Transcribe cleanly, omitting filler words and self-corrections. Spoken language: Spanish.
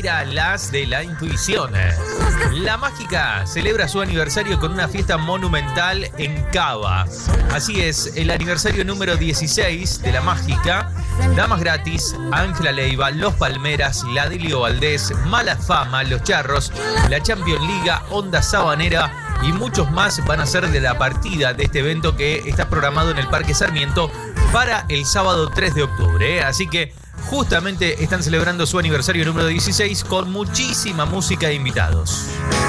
era las de la intuición. La Mágica celebra su aniversario con una fiesta monumental en Cava. Así es, el aniversario número 16 de La Mágica. Damas Gratis, Ángela Leiva, Los Palmeras, la Delio Valdés, Mala Fama, Los Charros, la Champions League, Onda Sabanera y muchos más van a ser de la partida de este evento que está programado en el Parque Sarmiento para el sábado 3 de octubre. Así que justamente están celebrando su aniversario número 16 con muchísima música e invitados.